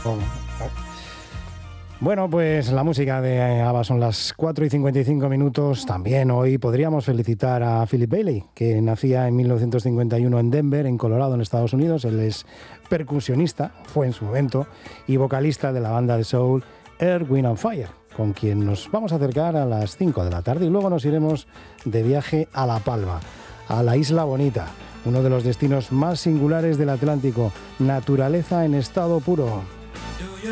Bueno, pues la música de ABBA son las 4:55. También hoy podríamos felicitar a Philip Bailey, que nacía en 1951 en Denver, en Colorado, en Estados Unidos. Él es percusionista, fue en su momento, y vocalista de la banda de soul Earth, Wind and Fire, con quien nos vamos a acercar a las 5 de la tarde y luego nos iremos de viaje a La Palma, a la Isla Bonita, uno de los destinos más singulares del Atlántico, naturaleza en estado puro.